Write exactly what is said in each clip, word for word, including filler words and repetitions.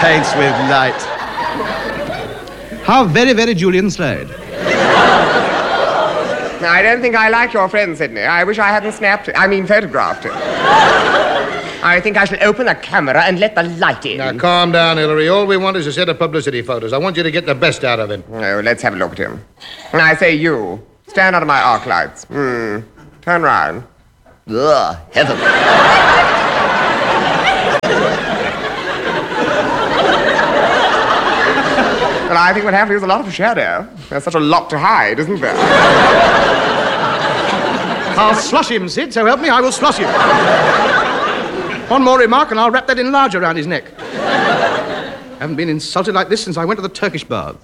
paints with light. How very, very Julian Slade. I don't think I like your friend, Sidney. I wish I hadn't snapped it. I mean, photographed it. I think I shall open the camera and let the light in. Now, calm down, Hillary. All we want is a set of publicity photos. I want you to get the best out of him. Oh, let's have a look at him. I say, you, stand under my arc lights. Hmm. Turn round. Ugh, heaven. Well, I think we'll have to use a lot of shadow. There's such a lot to hide, isn't there? I'll slush him, Sid, so help me, I will slush him. One more remark and I'll wrap that enlarger around his neck. I haven't been insulted like this since I went to the Turkish bath.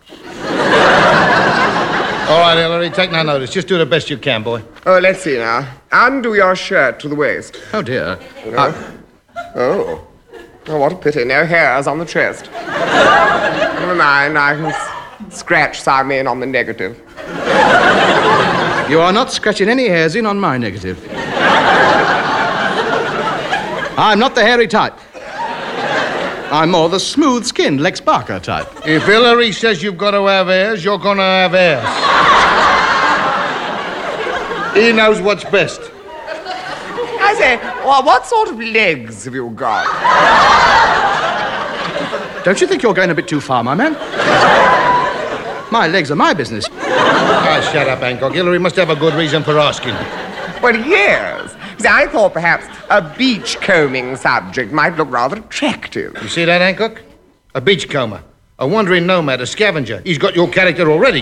All right, Hillary, take no notice. Just do the best you can, boy. Oh, let's see now. Undo your shirt to the waist. Oh, dear. No. Uh, oh. Oh, what a pity. No hairs on the chest. Never mind, I can s- scratch some in on the negative. You are not scratching any hairs in on my negative. I'm not the hairy type. I'm more the smooth-skinned Lex Barker type. If Hillary says you've got to have heirs, you're going to have heirs. He knows what's best. I say, well, what sort of legs have you got? Don't you think you're going a bit too far, my man? My legs are my business. Ah, shut up, Hancock. Hillary must have a good reason for asking. Well, yes. See, I thought perhaps a beachcombing subject might look rather attractive. You see that, Hancock? A beachcomber. A wandering nomad, a scavenger. He's got your character already.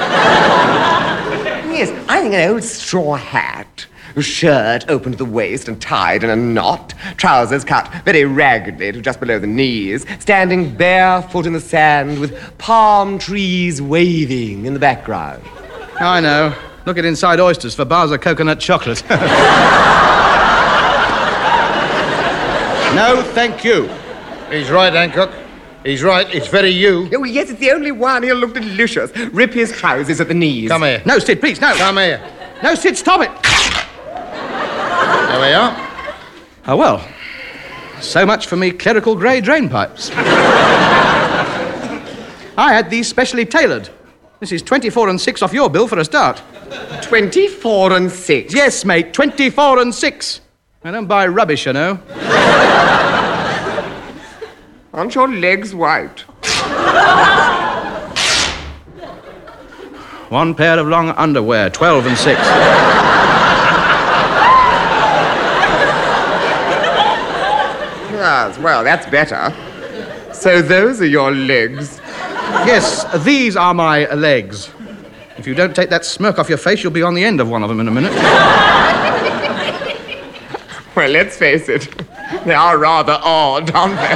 Yes, I think an old straw hat, a shirt open to the waist and tied in a knot, trousers cut very raggedly to just below the knees, standing barefoot in the sand with palm trees waving in the background. I know. Look at Inside Oysters for bars of coconut chocolate. No, thank you. He's right, Hancock. He's right. It's very you. Oh, yes, it's the only one. He'll look delicious. Rip his trousers at the knees. Come here. No, Sid, please, no. Come here. No, Sid, stop it. There we are. Oh, well. So much for me clerical grey drain pipes. I had these specially tailored. This is twenty-four and six off your bill for a start. twenty-four and six? Yes, mate, twenty-four and six. I don't buy rubbish, you know. Aren't your legs white? One pair of long underwear, twelve and six. Yes, well, that's better. So those are your legs? Yes, these are my legs. If you don't take that smirk off your face, you'll be on the end of one of them in a minute. Well, let's face it. They are rather odd, aren't they?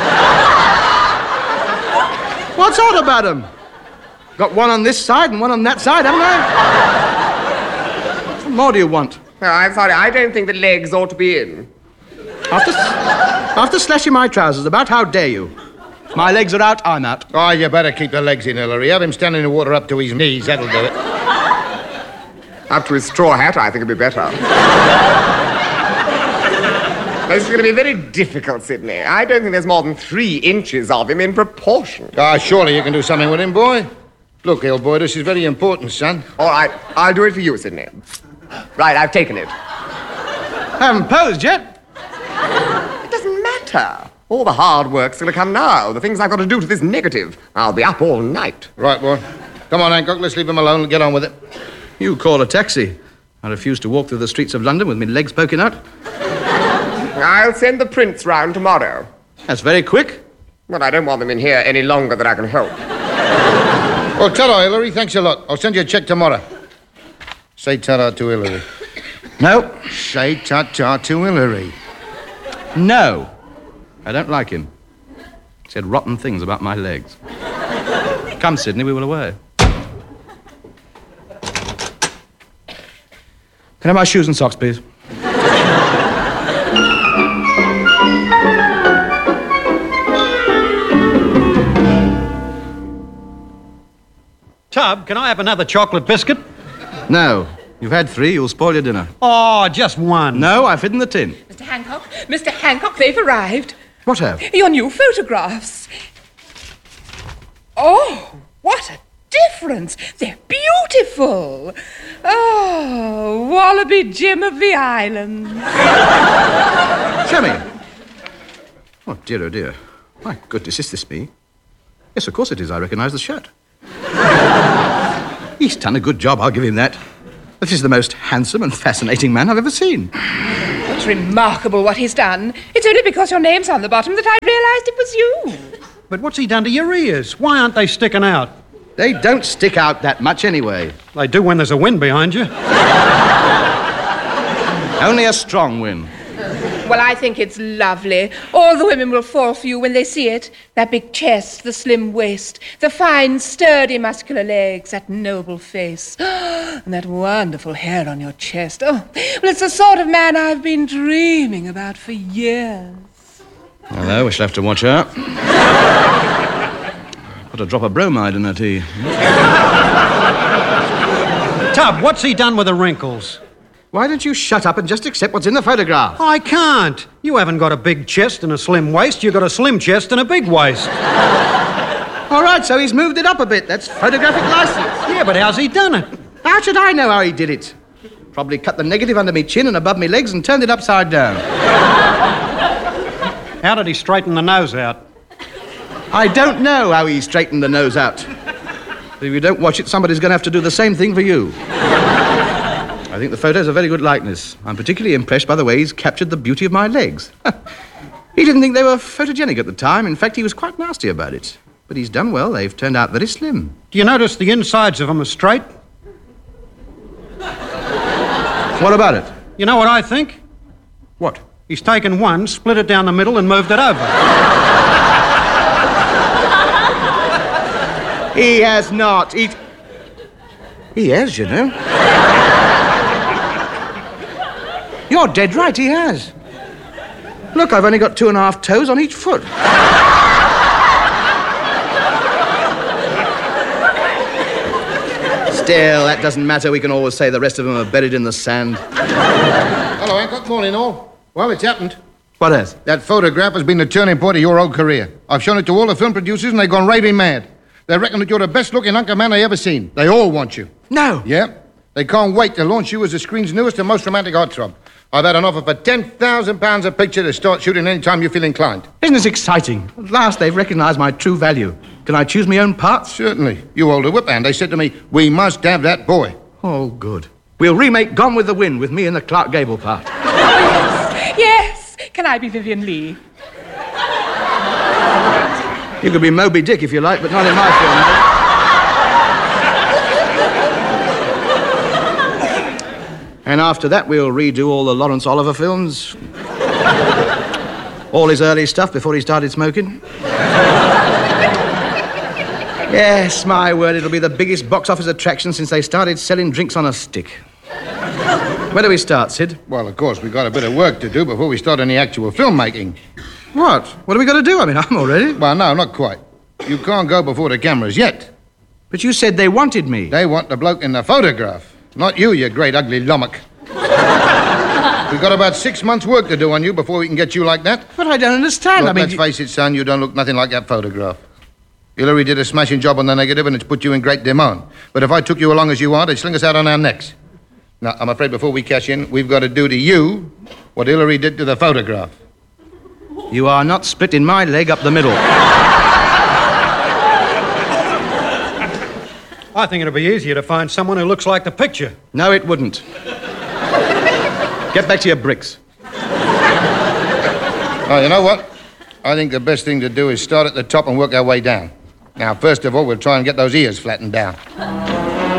What's odd about them? Got one on this side and one on that side, haven't I? What more do you want? No, I'm sorry. I don't think the legs ought to be in. After, after slashing my trousers about, how dare you? My legs are out, I'm out. Oh, you better keep the legs in, Hillary. Have him standing in the water up to his knees. That'll do it. Up to his straw hat, I think it'd be better. This is going to be very difficult, Sidney. I don't think there's more than three inches of him in proportion. Ah, surely you can do something with him, boy. Look, old boy, this is very important, son. All right, I'll do it for you, Sidney. Right, I've taken it. Haven't posed yet. It doesn't matter. All the hard work's going to come now. The things I've got to do to this negative. I'll be up all night. Right, boy. Come on, Hancock, let's leave him alone and get on with it. You call a taxi. I refuse to walk through the streets of London with my legs poking out. I'll send the prints round tomorrow. That's very quick. But I don't want them in here any longer than I can help. Oh, ta-ra, Hillary. Thanks a lot. I'll send you a check tomorrow. Say ta-ra to Hillary. No. Say ta-ta to Hillary. No. I don't like him. He said rotten things about my legs. Come, Sidney, we will away. Can I have my shoes and socks, please? Tub, can I have another chocolate biscuit? No. You've had three, you'll spoil your dinner. Oh, just one. No, I fit in the tin. Mister Hancock, Mister Hancock, they've arrived. What have? Your new photographs. Oh, what a difference. They're beautiful. Oh, Wallaby Jim of the Islands. Show me. Oh, dear, oh, dear. My goodness, is this me? Yes, of course it is. I recognise the shirt. He's done a good job, I'll give him that. This is the most handsome and fascinating man I've ever seen. It's remarkable what he's done. It's only because your name's on the bottom that I realised it was you. But what's he done to your ears? Why aren't they sticking out? They don't stick out that much anyway. They do when there's a wind behind you. Only a strong wind. Well, I think it's lovely. All the women will fall for you when they see it. That big chest, the slim waist, the fine, sturdy, muscular legs, that noble face, and that wonderful hair on your chest. Oh, well, it's the sort of man I've been dreaming about for years. Hello, we shall have to watch out. Put a drop of bromide in her tea. Tub, what's he done with the wrinkles? Why don't you shut up and just accept what's in the photograph? I can't. You haven't got a big chest and a slim waist. You've got a slim chest and a big waist. All right, so he's moved it up a bit. That's photographic license. Yeah, but how's he done it? How should I know how he did it? Probably cut the negative under me chin and above me legs and turned it upside down. How did he straighten the nose out? I don't know how he straightened the nose out. But if you don't watch it, somebody's going to have to do the same thing for you. I think the photo's a very good likeness. I'm particularly impressed by the way he's captured the beauty of my legs. He didn't think they were photogenic at the time. In fact, he was quite nasty about it. But he's done well. They've turned out very slim. Do you notice the insides of them are straight? What about it? You know what I think? What? He's taken one, split it down the middle, and moved it over. He has not. He... He has, you know. You're dead right, he has. Look, I've only got two and a half toes on each foot. Still, that doesn't matter. We can always say the rest of them are buried in the sand. Hello, Hancock. Morning, all. Well, it's happened. What is? That photograph has been the turning point of your whole career. I've shown it to all the film producers, and they've gone raving mad. They reckon that you're the best-looking hunk of man they ever seen. They all want you. No. Yeah. They can't wait to launch you as the screen's newest and most romantic heartthrob. I've had an offer for ten thousand pounds a picture to start shooting any time you feel inclined. Isn't this exciting? At last they've recognised my true value. Can I choose my own parts? Certainly. You hold a whip hand. They said to me, we must have that boy. Oh, good. We'll remake Gone with the Wind with me in the Clark Gable part. Oh, yes. Yes. Can I be Vivian Lee? You could be Moby Dick if you like, but not in my film. And after that, we'll redo all the Laurence Oliver films. All his early stuff before he started smoking. Yes, my word, it'll be the biggest box office attraction since they started selling drinks on a stick. Where do we start, Sid? Well, of course, we've got a bit of work to do before we start any actual filmmaking. What? What are we going to do? I mean, I'm all ready. Well, no, not quite. You can't go before the cameras yet. But you said they wanted me. They want the bloke in the photograph. Not you, you great ugly lummock. We've got about six months' work to do on you before we can get you like that. But I don't understand. Look, I mean, let's you... face it, son, you don't look nothing like that photograph. Hillary did a smashing job on the negative and it's put you in great demand. But if I took you along as you are, they'd sling us out on our necks. Now, I'm afraid before we cash in, we've got to do to you what Hillary did to the photograph. You are not splitting my leg up the middle. I think it'll be easier to find someone who looks like the picture. No, it wouldn't. Get back to your bricks. Oh, you know what? I think the best thing to do is start at the top and work our way down. Now, first of all, we'll try and get those ears flattened down.